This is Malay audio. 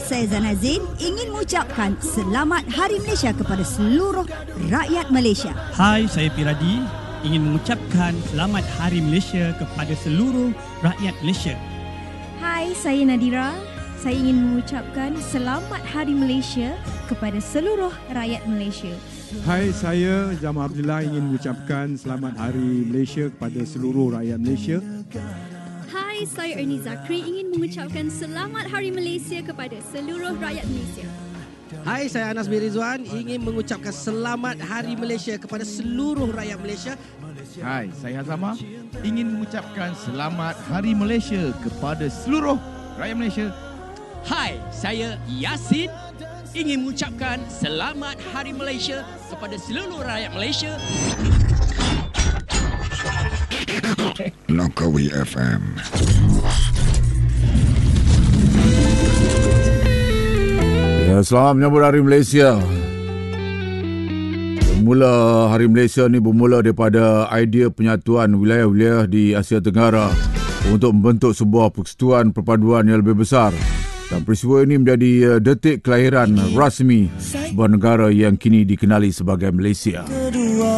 saya Zana Zain ingin mengucapkan Selamat Hari Malaysia kepada seluruh rakyat Malaysia. Hai, saya Piradi ingin mengucapkan Selamat Hari Malaysia kepada seluruh rakyat Malaysia. Hai, saya Nadira. Saya ingin mengucapkan Selamat Hari Malaysia kepada seluruh rakyat Malaysia. Hai, saya Jamal Abdullah ingin mengucapkan Selamat Hari Malaysia kepada seluruh rakyat Malaysia. Hai, saya Ernie Zakri ingin mengucapkan Selamat Hari Malaysia kepada seluruh rakyat Malaysia. Hai, saya Anas bin Rizwan ingin mengucapkan Selamat Hari Malaysia kepada seluruh rakyat Malaysia. Hai, saya Hazama ingin mengucapkan Selamat Hari Malaysia kepada seluruh rakyat Malaysia. Hai, saya Yasin ingin mengucapkan Selamat Hari Malaysia kepada seluruh rakyat Malaysia. Langkawi FM. Ya, selamat menyambut Hari Malaysia. Bermula Hari Malaysia ni bermula daripada idea penyatuan wilayah-wilayah di Asia Tenggara untuk membentuk sebuah persekutuan perpaduan yang lebih besar. Dan peristiwa ini menjadi detik kelahiran rasmi sebuah negara yang kini dikenali sebagai Malaysia.